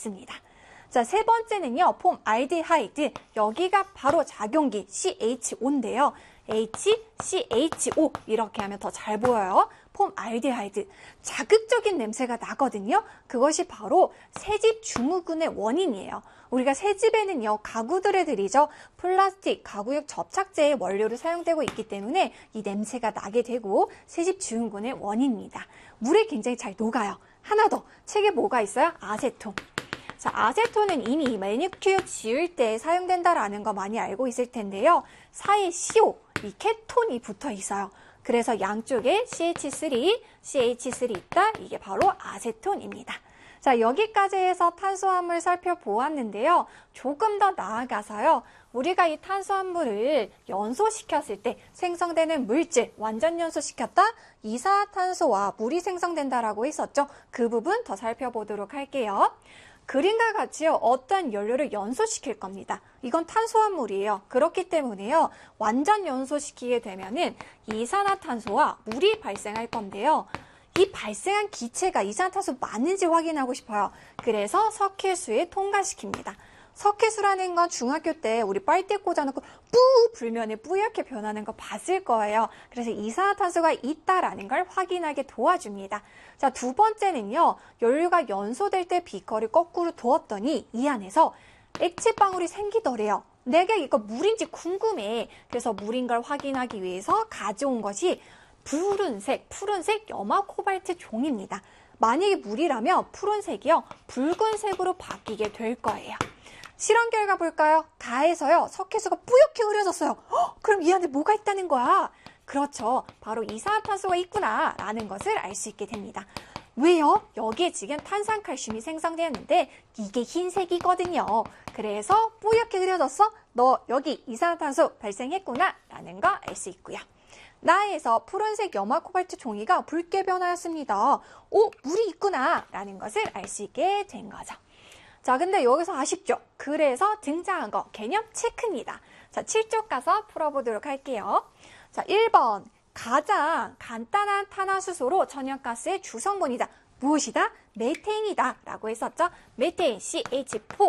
있습니다. 자, 세 번째는요, 폼알데하이드. 여기가 바로 작용기 CHO인데요. HCHO 이렇게 하면 더 잘 보여요. 폼알데하이드. 자극적인 냄새가 나거든요. 그것이 바로 새집 증후군의 원인이에요. 우리가 새집에는요, 가구들에 들이죠. 플라스틱, 가구용 접착제의 원료로 사용되고 있기 때문에 이 냄새가 나게 되고 새집 증후군의 원인입니다. 물에 굉장히 잘 녹아요. 하나 더, 책에 뭐가 있어요? 아세톤. 자, 아세톤은 이미 매니큐어 지울 때 사용된다라는 거 많이 알고 있을 텐데요. 사이에 CO, 이 케톤이 붙어 있어요. 그래서 양쪽에 CH3 있다. 이게 바로 아세톤입니다. 자, 여기까지 해서 탄수화물 살펴보았는데요. 조금 더 나아가서요. 우리가 이 탄수화물을 연소시켰을 때 생성되는 물질, 완전 연소시켰다? 이산화탄소와 물이 생성된다라고 했었죠. 그 부분 더 살펴보도록 할게요. 그림과 같이요, 어떤 연료를 연소시킬 겁니다. 이건 탄수화물이에요. 그렇기 때문에요, 완전 연소시키게 되면은 이산화탄소와 물이 발생할 건데요. 이 발생한 기체가 이산화탄소 맞는지 확인하고 싶어요. 그래서 석회수에 통과시킵니다. 석회수라는 건 중학교 때 우리 빨대 꽂아놓고 뿌 불면은 뿌옇게 변하는 거 봤을 거예요. 그래서 이산화탄소가 있다라는 걸 확인하게 도와줍니다. 자, 두 번째는요. 연료가 연소될 때 비커를 거꾸로 두었더니 이 안에서 액체 방울이 생기더래요. 내가 이거 물인지 궁금해. 그래서 물인 걸 확인하기 위해서 가져온 것이 푸른색 염화 코발트 종입니다. 만약에 물이라면 푸른색이요, 붉은색으로 바뀌게 될 거예요. 실험 결과 볼까요? 가에서요, 석회수가 뿌옇게 흐려졌어요. 그럼 이 안에 뭐가 있다는 거야? 그렇죠. 바로 이산화탄소가 있구나 라는 것을 알 수 있게 됩니다. 왜요? 여기에 지금 탄산칼슘이 생성되었는데 이게 흰색이거든요. 그래서 뿌옇게 흐려졌어? 너 여기 이산화탄소 발생했구나 라는 거 알 수 있고요. 나에서 푸른색 염화 코발트 종이가 붉게 변하였습니다. 오, 물이 있구나 라는 것을 알 수 있게 된 거죠. 자, 근데 여기서 아쉽죠? 그래서 등장한 거 개념 체크입니다. 자, 7쪽 가서 풀어보도록 할게요. 자, 1번 가장 간단한 탄화수소로 천연가스의 주성분이다. 무엇이다? 메테인이다 라고 했었죠. 메테인 CH4.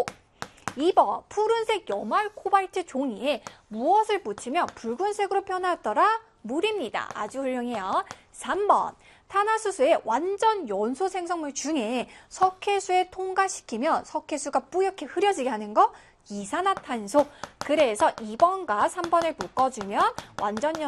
2번 푸른색 염화 코발트 종이에 무엇을 묻히면 붉은색으로 변하였더라? 물입니다. 아주 훌륭해요. 3번 탄화수소의 완전 연소 생성물 중에 석회수에 통과시키면 석회수가 뿌옇게 흐려지게 하는 거 이산화탄소. 그래서 2번과 3번을 묶어주면 완전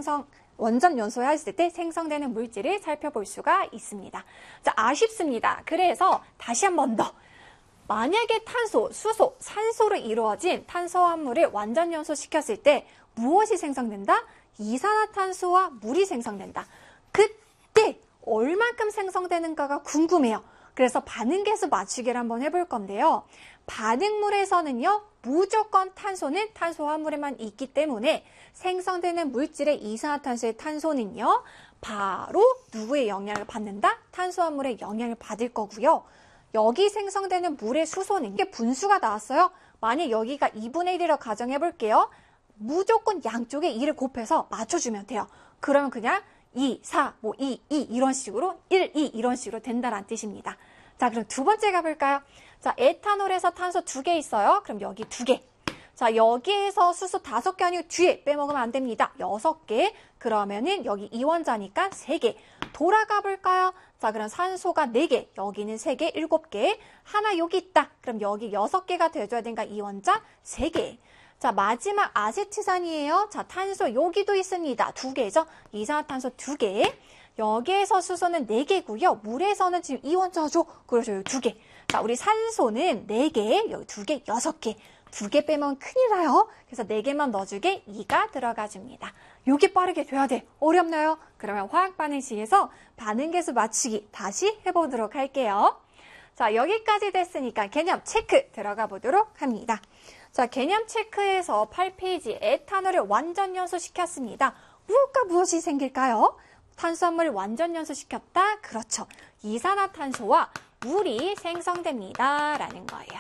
연소에 했을 때 생성되는 물질을 살펴볼 수가 있습니다. 자, 아쉽습니다. 그래서 다시 한 번 더. 만약에 탄소, 수소, 산소로 이루어진 탄수화물을 완전 연소시켰을 때 무엇이 생성된다? 이산화탄소와 물이 생성된다. 그때 얼만큼 생성되는가가 궁금해요. 그래서 반응계수 맞추기를 한번 해볼 건데요. 반응물에서는요, 무조건 탄소는 탄수화물에만 있기 때문에 생성되는 물질의 이산화탄소의 탄소는요, 바로 누구의 영향을 받는다? 탄수화물의 영향을 받을 거고요. 여기 생성되는 물의 수소는 이게 분수가 나왔어요. 만약 여기가 2분의 1이라고 가정해 볼게요. 무조건 양쪽에 2를 곱해서 맞춰주면 돼요. 그러면 그냥 2, 4, 2, 2 이런 식으로 1, 2 이런 식으로 된다는 뜻입니다. 자, 그럼 두 번째 가볼까요? 자, 에탄올에서 탄소 2개 있어요. 그럼 여기 2개. 자, 여기에서 수소 5개 아니고 뒤에 빼먹으면 안 됩니다. 6개. 그러면은 여기 이원자니까 3개. 돌아가 볼까요? 자, 그럼 산소가 4개, 여기는 3개, 7개. 하나 여기 있다. 그럼 여기 6개가 돼줘야 되니까 이원자 3개. 자, 마지막 아세트산이에요. 자, 탄소 여기도 있습니다. 2개죠. 이산화탄소 2개. 여기에서 수소는 4개고요. 물에서는 지금 이원자죠. 그렇죠. 여기 2개. 자, 우리 산소는 4개, 여기 2개, 6개. 2개 빼면 큰일 나요. 그래서 4개만 넣어주게 2가 들어가 줍니다. 요게 빠르게 돼야 돼. 어렵나요? 그러면 화학반응식에서 반응계수 맞추기 다시 해보도록 할게요. 자, 여기까지 됐으니까 개념 체크 들어가 보도록 합니다. 자, 개념 체크에서 8페이지 에탄올을 완전 연소시켰습니다. 무엇과 무엇이 생길까요? 탄수화물을 완전 연소시켰다? 그렇죠. 이산화탄소와 물이 생성됩니다. 라는 거예요.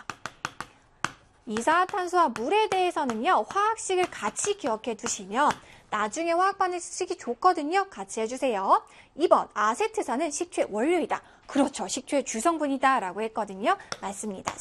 이산화탄소와 물에 대해서는요, 화학식을 같이 기억해 두시면 나중에 화학 반응식이 좋거든요. 같이 해주세요. 2번, 아세트산은 식초의 원료이다. 그렇죠. 식초의 주성분이다. 라고 했거든요. 맞습니다.